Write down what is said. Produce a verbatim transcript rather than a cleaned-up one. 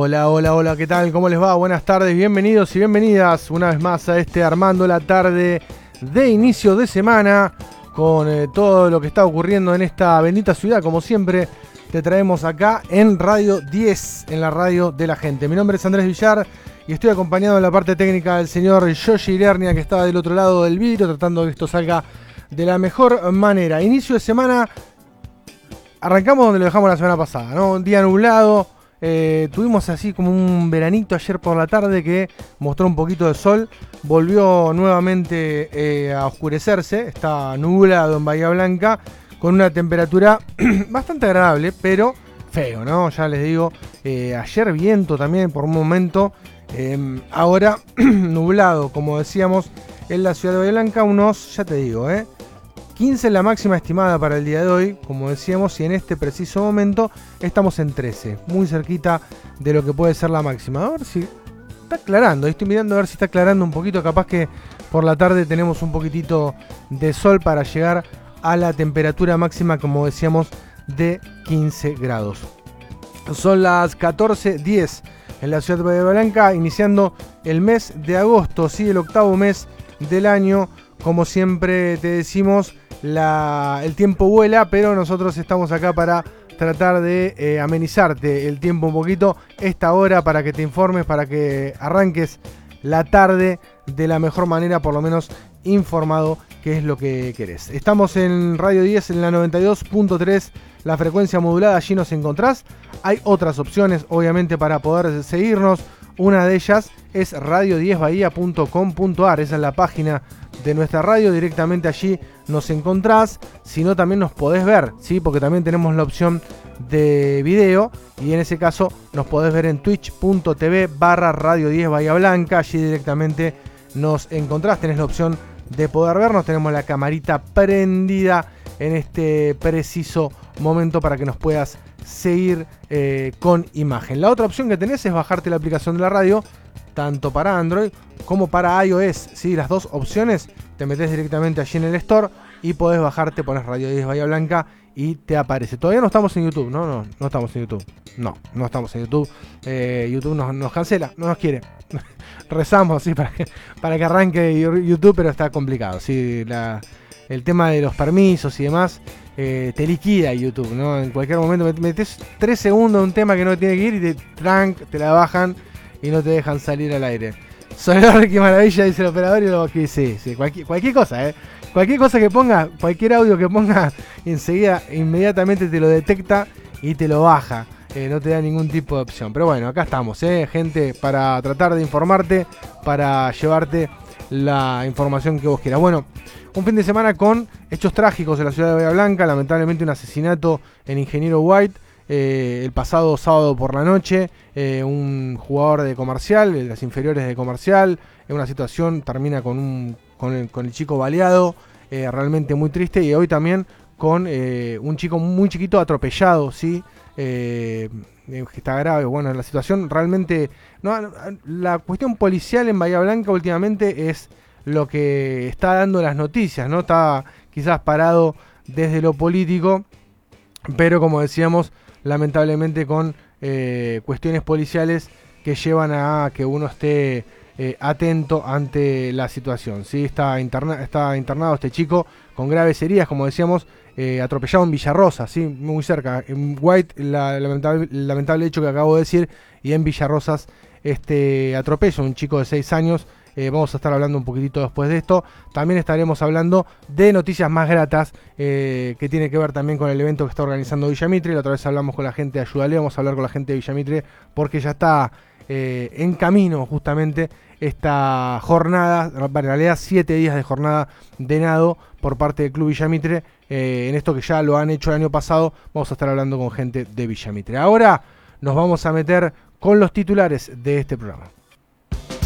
Hola, hola, hola, ¿qué tal? ¿Cómo les va? Buenas tardes, bienvenidos y bienvenidas una vez más a este Armando la Tarde de inicio de semana con eh, todo lo que está ocurriendo en esta bendita ciudad. Como siempre, te traemos acá en Radio diez, en la radio de la gente. Mi nombre es Andrés Villar y estoy acompañado en la parte técnica del señor Yoshi Lernia, que está del otro lado del vidrio, tratando de que esto salga de la mejor manera. Inicio de semana, arrancamos donde lo dejamos la semana pasada, ¿no? Un día nublado. Eh, tuvimos así como un veranito ayer por la tarde que mostró un poquito de sol, volvió nuevamente eh, a oscurecerse, está nublado en Bahía Blanca con una temperatura bastante agradable, pero feo, ¿no? Ya les digo, eh, ayer viento también por un momento, eh, ahora nublado, como decíamos, en la ciudad de Bahía Blanca, unos, ya te digo, eh, quince la máxima estimada para el día de hoy, como decíamos, y en este preciso momento estamos en trece, muy cerquita de lo que puede ser la máxima. A ver si está aclarando, estoy mirando a ver si está aclarando un poquito, capaz que por la tarde tenemos un poquitito de sol para llegar a la temperatura máxima, como decíamos, de quince grados. Son las catorce diez en la ciudad de Bahía Blanca, iniciando el mes de agosto, sí, el octavo mes del año. Como siempre te decimos, la, el tiempo vuela, pero nosotros estamos acá para tratar de eh, amenizarte el tiempo un poquito, esta hora, para que te informes, para que arranques la tarde de la mejor manera, por lo menos informado, que es lo que querés. Estamos en Radio diez, en la noventa y dos punto tres, la frecuencia modulada, allí nos encontrás. Hay otras opciones, obviamente, para poder seguirnos. Una de ellas es radio diez bahía punto com punto ar, esa es la página de nuestra radio, directamente allí nos encontrás. Si no, también nos podés ver, ¿sí? Porque también tenemos la opción de video, y en ese caso nos podés ver en twitch punto tv barra radio diez Bahía Blanca, allí directamente nos encontrás, tenés la opción de poder vernos, tenemos la camarita prendida en este preciso momento para que nos puedas seguir eh, con imagen. La otra opción que tenés es bajarte la aplicación de la radio, tanto para Android como para iOS, ¿sí? Las dos opciones, te metés directamente allí en el store y podés bajarte, pones Radio diez Bahía Blanca y te aparece. Todavía no estamos en YouTube, no, no, no estamos en YouTube. No, no estamos en YouTube. Eh, YouTube nos, nos cancela, no nos quiere. Rezamos, sí, para que, para que arranque YouTube, pero está complicado, sí, la, el tema de los permisos y demás. Eh, te liquida YouTube, ¿no? En cualquier momento metes tres segundos de un tema que no tiene que ir y te trank, te la bajan y no te dejan salir al aire. Sonar, qué maravilla, dice el operador. Y luego que sí, sí, cualquier, cualquier cosa, ¿eh? Cualquier cosa que ponga, cualquier audio que ponga, enseguida, inmediatamente te lo detecta y te lo baja. Eh, no te da ningún tipo de opción. Pero bueno, acá estamos, ¿eh? Gente, para tratar de informarte, para llevarte la información que vos quieras. Bueno, un fin de semana con hechos trágicos en la ciudad de Bahía Blanca. Lamentablemente un asesinato en Ingeniero White. Eh, el pasado sábado por la noche, eh, un jugador de Comercial, de las inferiores de Comercial, en una situación termina con, un, con, el, con el chico baleado, eh, realmente muy triste. Y hoy también con eh, un chico muy chiquito atropellado, ¿sí? Eh, que está grave. Bueno, la situación realmente... No, la cuestión policial en Bahía Blanca últimamente es lo que está dando las noticias, ¿no? Está quizás parado desde lo político, pero como decíamos, lamentablemente con eh, cuestiones policiales que llevan a que uno esté eh, atento ante la situación, ¿sí? Está, interna está internado este chico con graves heridas, como decíamos, eh, atropellado en Villarrosa, ¿sí? Muy cerca. En White, la, lamentable, lamentable hecho que acabo de decir, y en Villarrosas este atropello, un chico de seis años. Eh, vamos a estar hablando un poquitito después de esto. También estaremos hablando de noticias más gratas, eh, que tiene que ver también con el evento que está organizando Villa Mitre. La otra vez hablamos con la gente de Ayúdale, vamos a hablar con la gente de Villa Mitre porque ya está eh, en camino justamente esta jornada, en realidad siete días de jornada de nado por parte del Club Villa Mitre. Eh, en esto que ya lo han hecho el año pasado, vamos a estar hablando con gente de Villa Mitre. Ahora nos vamos a meter con los titulares de este programa.